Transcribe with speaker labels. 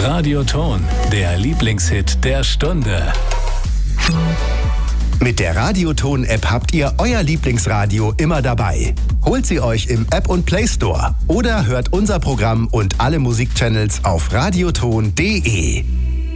Speaker 1: Radioton, der Lieblingshit der Stunde.
Speaker 2: Mit der Radioton-App habt ihr euer Lieblingsradio immer dabei. Holt sie euch im App- und Play Store oder hört unser Programm und alle Musikchannels auf radioton.de.